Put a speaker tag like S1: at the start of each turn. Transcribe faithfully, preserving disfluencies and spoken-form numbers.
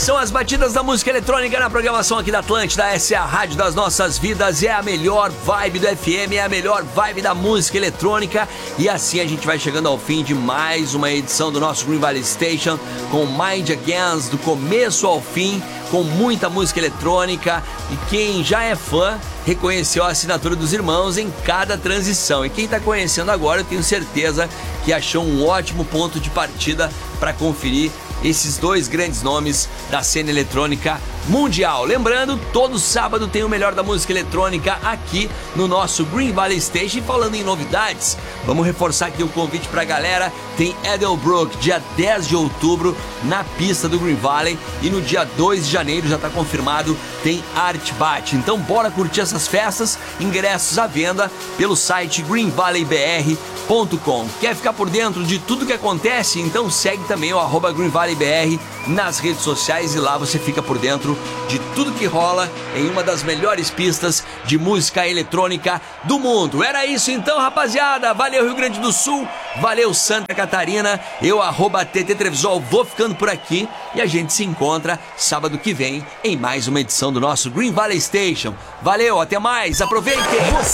S1: São as batidas da música eletrônica na programação aqui da Atlântida. Essa é a rádio das nossas vidas, é a melhor vibe do F M, é a melhor vibe da música eletrônica. E assim a gente vai chegando ao fim de mais uma edição do nosso Green Valley Station, com Mind Against, do começo ao fim, com muita música eletrônica. E quem já é fã reconheceu a assinatura dos irmãos em cada transição. E quem está conhecendo agora, eu tenho certeza que achou um ótimo ponto de partida para conferir esses dois grandes nomes da cena eletrônica mundial. Lembrando, todo sábado tem o melhor da música eletrônica aqui no nosso Green Valley Station. E falando em novidades, vamos reforçar aqui o convite pra galera. Tem Edelbrook, dia dez de outubro, na pista do Green Valley. E no dia dois de janeiro, já tá confirmado, tem Art Bat. Então bora curtir essas festas. Ingressos à venda pelo site green valley b r ponto com. Quer ficar por dentro de tudo que acontece? Então segue também o arroba Green Valley B R nas redes sociais, e lá você fica por dentro de tudo que rola em uma das melhores pistas de música eletrônica do mundo. Era isso então, rapaziada. Valeu, Rio Grande do Sul. Valeu, Santa Catarina. Eu, arroba T T Trevisol, vou ficando por aqui e a gente se encontra sábado que vem em mais uma edição do nosso Green Valley Station. Valeu, até mais. Aproveitem!